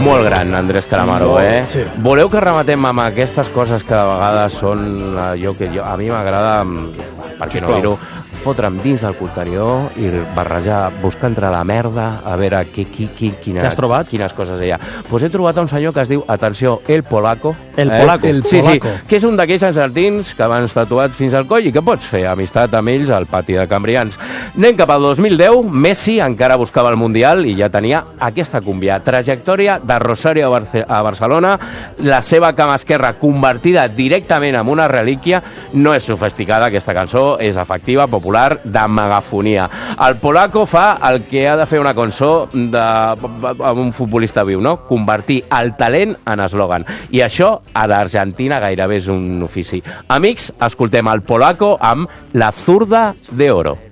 Molt gran, Andrés Calamaro, Sí. Voleu que rematem amb aquestes coses que de vegades són allò que a mi m'agrada, per què no dir-ho, fotre'm dins del contenidor i barrejar, buscar entre la merda, a veure Què has trobat? quines coses hi ha. Doncs he trobat un senyor que es diu, atenció, El Polaco. El Polaco. El Sí, Polaco. que és un d'aquells argentins que van tatuat fins al coll i que pots fer amistat amb ells al pati de Cambrians. Anem cap al 2010, Messi encara buscava el Mundial i ja tenia aquesta cumbia. Trajectòria de Rosario a Barcelona, la seva cama esquerra convertida directament en una relíquia. No és sofisticada aquesta cançó, és efectiva, popular, de megafonia. El Polaco fa el que ha de fer una cançó amb un futbolista viu, no? Convertir el talent en eslògan. I això a l'Argentina gairebé és un ofici. Amics, escoltem el Polaco amb La zurda de oro.